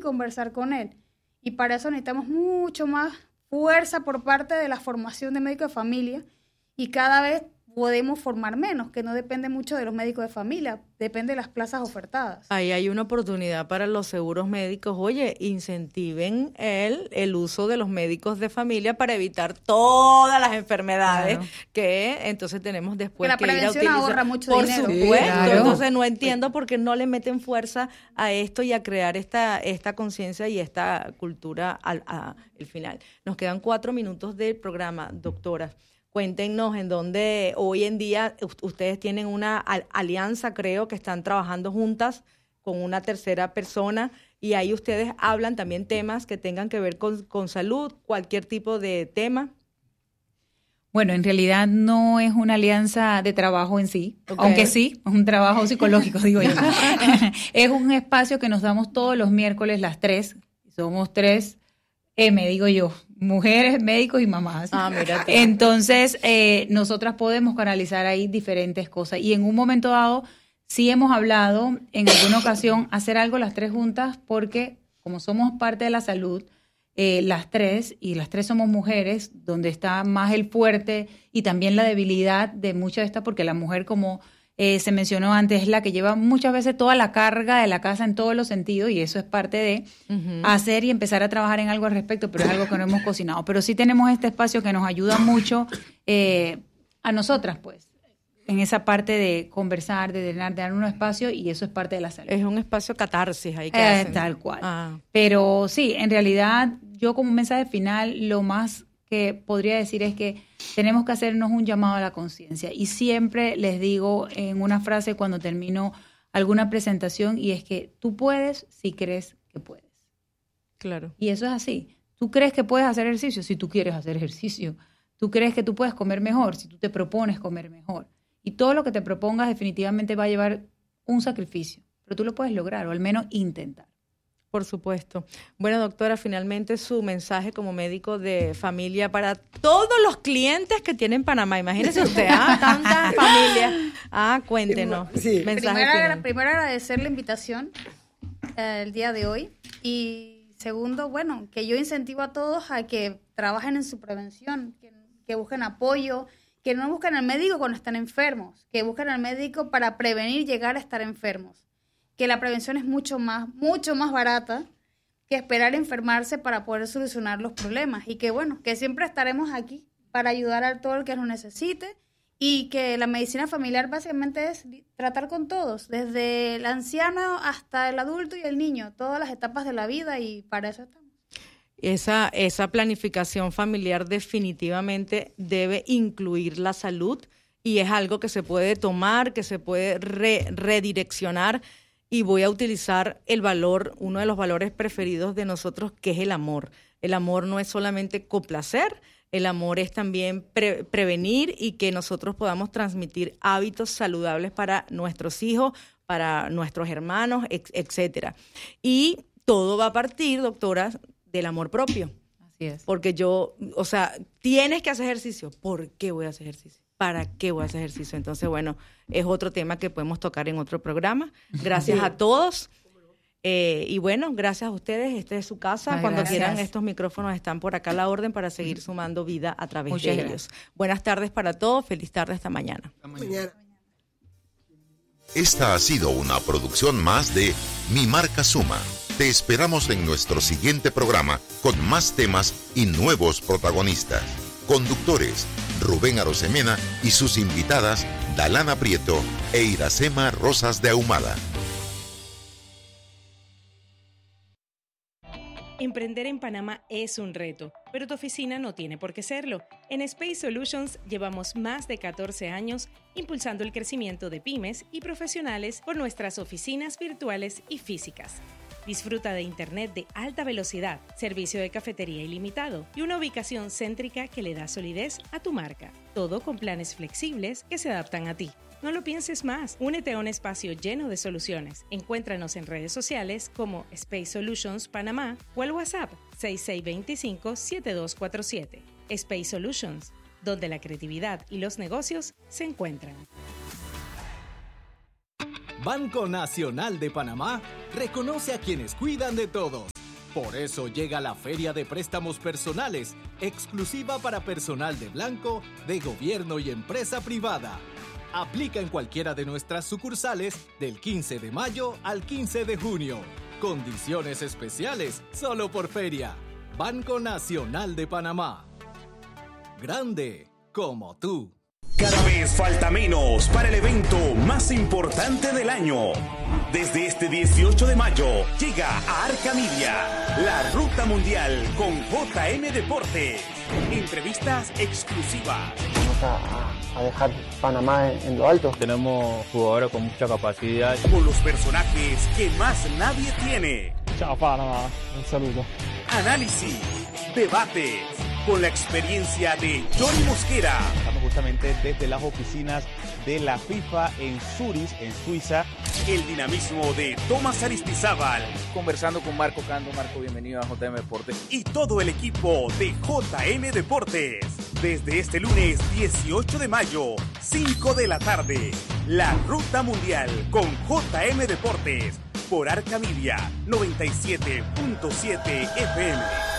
conversar con él. Y para eso necesitamos mucho más fuerza por parte de la formación de médicos de familia, y cada vez podemos formar menos, que no depende mucho de los médicos de familia, depende de las plazas ofertadas. Ahí hay una oportunidad para los seguros médicos. Oye, incentiven el uso de los médicos de familia para evitar todas las enfermedades que entonces tenemos después que ir a utilizar. La prevención ahorra mucho dinero. Por supuesto, entonces no entiendo por qué no le meten fuerza a esto y a crear esta conciencia y esta cultura al final. Nos quedan 4 minutos del programa, doctora. Cuéntenos en dónde hoy en día ustedes tienen una alianza, creo que están trabajando juntas con una tercera persona, y ahí ustedes hablan también temas que tengan que ver con salud, cualquier tipo de tema. Bueno, en realidad no es una alianza de trabajo en sí, aunque sí, es un trabajo psicológico, digo yo. Es un espacio que nos damos todos los miércoles las 3, somos 3 digo yo, mujeres, médicos y mamás. Mira. Entonces, nosotras podemos canalizar ahí diferentes cosas. Y en un momento dado, sí hemos hablado, en alguna ocasión, hacer algo las 3 juntas, porque como somos parte de la salud, las 3 somos mujeres, donde está más el fuerte y también la debilidad de muchas de estas, porque la mujer, como se mencionó antes, es la que lleva muchas veces toda la carga de la casa en todos los sentidos, y eso es parte de hacer y empezar a trabajar en algo al respecto, pero es algo que no hemos cocinado. Pero sí tenemos este espacio que nos ayuda mucho a nosotras, pues, en esa parte de conversar, de dar un espacio, y eso es parte de la salud. Es un espacio catarsis ahí que hacen. Tal cual. Pero sí, en realidad, yo como mensaje final, lo más que podría decir es que tenemos que hacernos un llamado a la conciencia. Y siempre les digo en una frase cuando termino alguna presentación, y es que tú puedes si crees que puedes. Claro. Y eso es así. Tú crees que puedes hacer ejercicio si tú quieres hacer ejercicio. Tú crees que tú puedes comer mejor si tú te propones comer mejor. Y todo lo que te propongas definitivamente va a llevar un sacrificio, pero tú lo puedes lograr, o al menos intentar. Por supuesto. Bueno, doctora, finalmente su mensaje como médico de familia para todos los clientes que tiene en Panamá. Imagínese usted, tantas familias. Cuéntenos. Sí. Primero agradecer la invitación el día de hoy. Y segundo, bueno, que yo incentivo a todos a que trabajen en su prevención, que busquen apoyo, que no busquen al médico cuando están enfermos, que busquen al médico para prevenir llegar a estar enfermos. Que la prevención es mucho más barata que esperar enfermarse para poder solucionar los problemas, y que bueno, que siempre estaremos aquí para ayudar a todo el que lo necesite, y que la medicina familiar básicamente es tratar con todos, desde el anciano hasta el adulto y el niño, todas las etapas de la vida, y para eso estamos. Esa planificación familiar definitivamente debe incluir la salud, y es algo que se puede tomar, que se puede redireccionar. Y voy a utilizar uno de los valores preferidos de nosotros, que es el amor. El amor no es solamente complacer, el amor es también prevenir, y que nosotros podamos transmitir hábitos saludables para nuestros hijos, para nuestros hermanos, etcétera. Y todo va a partir, doctora, del amor propio. Así es. Porque tienes que hacer ejercicio. ¿Por qué voy a hacer ejercicio? ¿Para qué voy a hacer ejercicio? Entonces, bueno, es otro tema que podemos tocar en otro programa. Gracias a todos. Y bueno, gracias a ustedes. Esta es su casa. Cuando quieran, estos micrófonos están por acá a la orden para seguir sumando vida a través de ellos. Buenas tardes para todos. Feliz tarde hasta mañana. Esta ha sido una producción más de Mi Marca Suma. Te esperamos en nuestro siguiente programa con más temas y nuevos protagonistas. Conductores: Rubén Arosemena y sus invitadas Dalana Prieto e Iracema Rosas de Ahumada. Emprender en Panamá es un reto, pero tu oficina no tiene por qué serlo. En Space Solutions llevamos más de 14 años impulsando el crecimiento de pymes y profesionales por nuestras oficinas virtuales y físicas. Disfruta de internet de alta velocidad, servicio de cafetería ilimitado y una ubicación céntrica que le da solidez a tu marca. Todo con planes flexibles que se adaptan a ti. No lo pienses más. Únete a un espacio lleno de soluciones. Encuéntranos en redes sociales como Space Solutions Panamá o al WhatsApp 6625-7247. Space Solutions, donde la creatividad y los negocios se encuentran. Banco Nacional de Panamá reconoce a quienes cuidan de todos. Por eso llega la Feria de Préstamos Personales, exclusiva para personal de blanco, de gobierno y empresa privada. Aplica en cualquiera de nuestras sucursales del 15 de mayo al 15 de junio. Condiciones especiales solo por feria. Banco Nacional de Panamá. Grande como tú. Cada vez falta menos para el evento más importante del año. Desde este 18 de mayo llega a Arca Media la Ruta Mundial con JM Deportes. Entrevistas exclusivas. Vamos a dejar Panamá en lo alto. Tenemos jugadores con mucha capacidad. Con los personajes que más nadie tiene. Chao Panamá, un saludo. Análisis, debates, con la experiencia de Johnny Mosquera. Estamos justamente desde las oficinas de la FIFA en Zurich, en Suiza. El dinamismo de Tomás Aristizábal. Conversando con Marco Cando. Marco, bienvenido a JM Deportes. Y todo el equipo de JM Deportes. Desde este lunes 18 de mayo, 5 de la tarde. La Ruta Mundial con JM Deportes. Por Arca Media 97.7 FM.